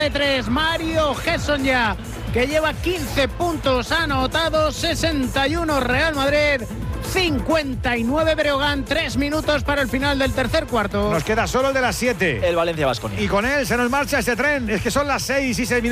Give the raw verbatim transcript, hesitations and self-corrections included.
tres, Mario Gesson ya, que lleva quince puntos anotados, sesenta y uno Real Madrid, cincuenta y nueve Breogán, tres minutos para el final del tercer cuarto. Nos queda solo el de las siete. El Valencia Baskonia. Y con él se nos marcha este tren. Es que son las seis y seis minutos.